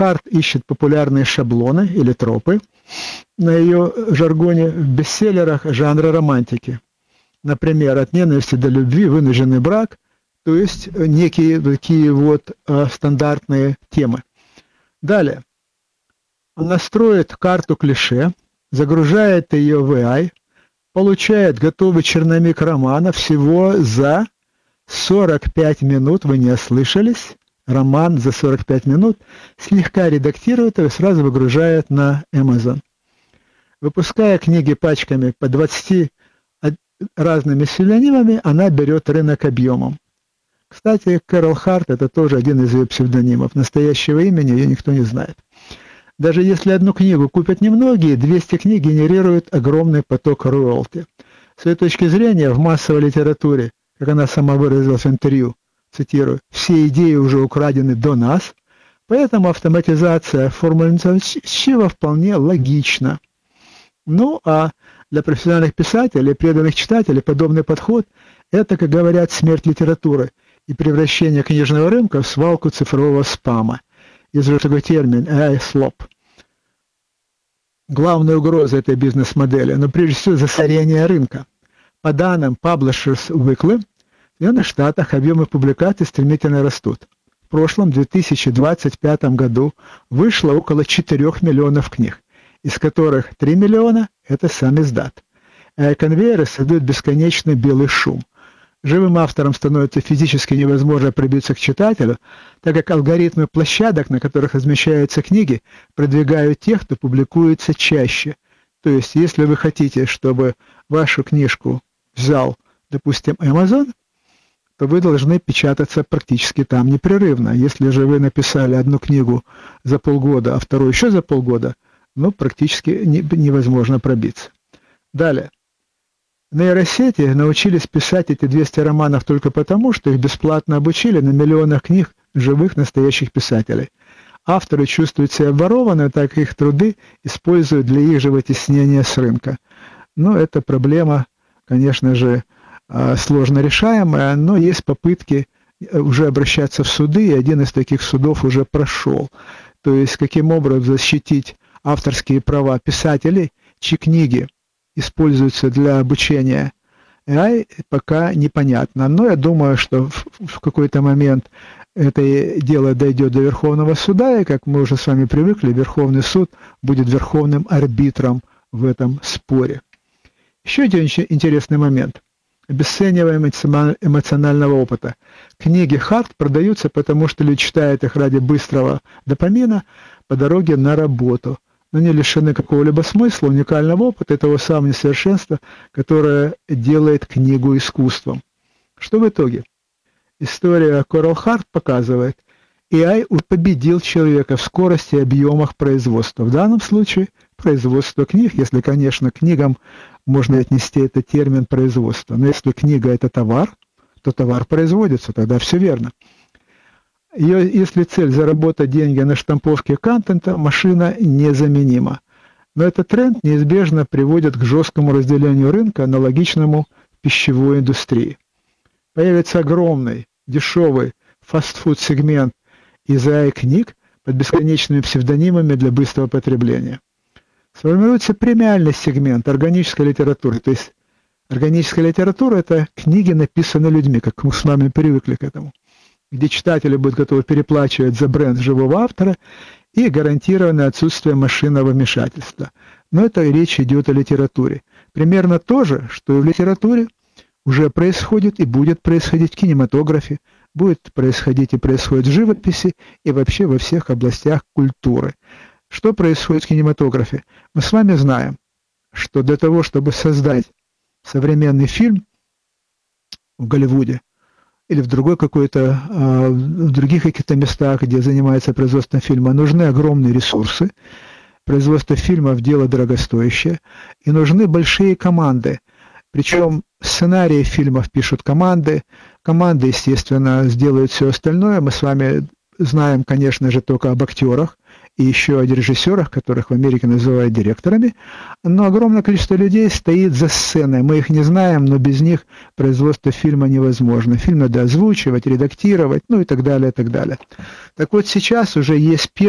Харт ищет популярные шаблоны или тропы на ее жаргоне в бестселлерах жанра романтики. Например, «От ненависти до любви», «Вынужденный брак», то есть некие такие вот стандартные темы. Далее. Она строит карту клише, загружает ее в AI, получает готовый черновик романа всего за 45 минут, вы не ослышались, роман за 45 минут, слегка редактирует его и сразу выгружает на Amazon. Выпуская книги пачками по 20 разными псевдонимами, она берет рынок объемом. Кстати, Кэрол Харт – это тоже один из ее псевдонимов. Настоящего имени ее никто не знает. Даже если одну книгу купят немногие, 200 книг генерируют огромный поток роялти. С этой точки зрения, в массовой литературе, как она сама выразилась в интервью, цитирую, «все идеи уже украдены до нас, поэтому автоматизация формулы чтива вполне логична». Ну, а для профессиональных писателей, преданных читателей подобный подход – это, как говорят, смерть литературы и превращение книжного рынка в свалку цифрового спама. Есть же такой термин «AI-слоп». Главная угроза этой бизнес-модели, но прежде всего засорение рынка. По данным Publishers Weekly, в Соединенных Штатах объемы публикаций стремительно растут. В прошлом 2025 году вышло около 4 миллионов книг, из которых 3 миллиона – это сам издат. AI-конвейеры создают бесконечный белый шум. Живым авторам становится физически невозможно пробиться к читателю, так как алгоритмы площадок, на которых размещаются книги, продвигают тех, кто публикуется чаще. То есть, если вы хотите, чтобы вашу книжку взял, допустим, Amazon, то вы должны печататься практически там непрерывно. Если же вы написали одну книгу за полгода, а вторую еще за полгода, ну, практически невозможно пробиться. Далее. Нейросети научились писать эти 200 романов только потому, что их бесплатно обучили на миллионах книг живых настоящих писателей. Авторы чувствуют себя обворованными, так как их труды используют для их же вытеснения с рынка. Но эта проблема, конечно же, сложно решаемая, но есть попытки уже обращаться в суды, и один из таких судов уже прошел. То есть, каким образом защитить авторские права писателей, чьи книги используются для обучения AI, пока непонятно. Но я думаю, что в какой-то момент это дело дойдет до Верховного суда, и, как мы уже с вами привыкли, Верховный суд будет верховным арбитром в этом споре. Еще один интересный момент. Обесцениваем эмоционального опыта. Книги Харт продаются, потому что люди читают их ради быстрого допамина по дороге на работу, но не лишены какого-либо смысла, уникального опыта и того самого несовершенства, которое делает книгу искусством. Что в итоге? История Кэрол Харт показывает, AI победил человека в скорости и объемах производства. В данном случае производство книг, если, конечно, к книгам можно отнести этот термин производства. Но если книга – это товар, то товар производится, тогда все верно. Если цель заработать деньги на штамповке контента, машина незаменима. Но этот тренд неизбежно приводит к жесткому разделению рынка, аналогичному пищевой индустрии. Появится огромный, дешевый фастфуд-сегмент из AI-книг под бесконечными псевдонимами для быстрого потребления. Сформируется премиальный сегмент органической литературы. То есть органическая литература – это книги, написанные людьми, как мы с вами привыкли к этому, где читатели будут готовы переплачивать за бренд живого автора и гарантированное отсутствие машинного вмешательства. Но это речь идет о литературе. Примерно то же, что и в литературе, уже происходит и будет происходить в кинематографе, будет происходить и происходит в живописи и вообще во всех областях культуры. Что происходит в кинематографе? Мы с вами знаем, что для того, чтобы создать современный фильм в Голливуде или в другой какой-то, в других каких-то местах, где занимается производством фильма, нужны огромные ресурсы. Производство фильмов – дело дорогостоящее, и нужны большие команды. Причем сценарии фильмов пишут команды, естественно, сделают все остальное. Мы с вами знаем, конечно же, только об актерах и еще о режиссерах, которых в Америке называют директорами, но огромное количество людей стоит за сценой. Мы их не знаем, но без них производство фильма невозможно. Фильм надо озвучивать, редактировать, ну и так далее, и так далее. Так вот, сейчас уже есть